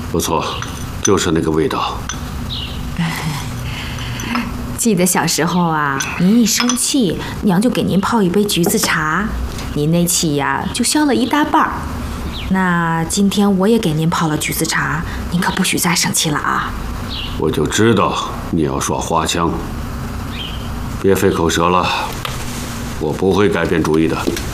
不错，就是那个味道。 记得小时候啊，您一生气，娘就给您泡一杯橘子茶，您那气呀就消了一大半。那今天我也给您泡了橘子茶，您可不许再生气了啊！ 我就知道你要耍花枪，别费口舌了，我不会改变主意的。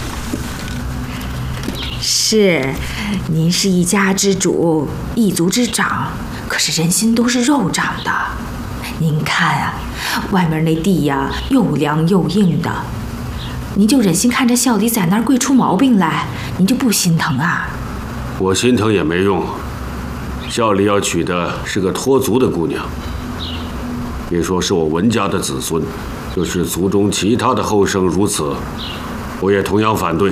是，您是一家之主，一族之长，可是人心都是肉长的。您看啊，外面那地呀，又凉又硬的，您就忍心看着孝礼在那儿跪出毛病来，您就不心疼啊？ 我心疼也没用，孝礼要娶的是个脱族的姑娘，别说是我文家的子孙，就是族中其他的后生如此，我也同样反对。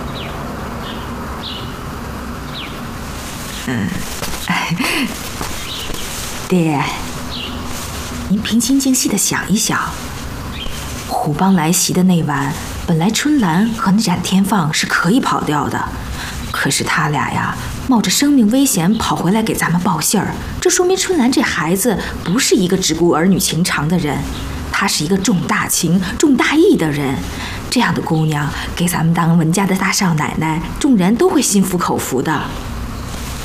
爹，您平心静气地想一想，虎帮来袭的那晚，本来春兰和那冉天放是可以跑掉的，可是他俩呀，冒着生命危险跑回来给咱们报信儿，这说明春兰这孩子不是一个只顾儿女情长的人，她是一个重大情、重大义的人。这样的姑娘给咱们当文家的大少奶奶，众人都会心服口服的。